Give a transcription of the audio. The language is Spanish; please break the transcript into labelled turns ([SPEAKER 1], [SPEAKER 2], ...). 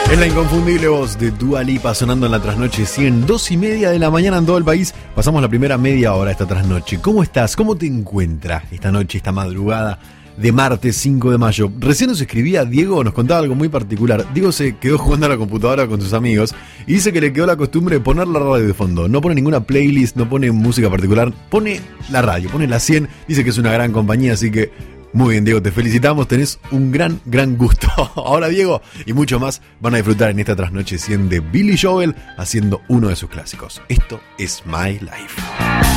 [SPEAKER 1] Es la inconfundible voz de Dua Lipa sonando en la trasnoche 100, 2:30 de la mañana en todo el país. Pasamos la primera media hora esta trasnoche. ¿Cómo estás? ¿Cómo te encuentras esta noche, esta madrugada de martes 5 de mayo? Recién nos escribía Diego, nos contaba algo muy particular. Diego se quedó jugando a la computadora con sus amigos y dice que le quedó la costumbre de poner la radio de fondo. No pone ninguna playlist, no pone música particular, pone la radio, pone la 100. Dice que es una gran compañía, así que muy bien, Diego, te felicitamos, tenés un gran gusto. Ahora Diego y mucho más van a disfrutar en esta trasnoche 100 de Billy Joel haciendo uno de sus clásicos. Esto es My Life.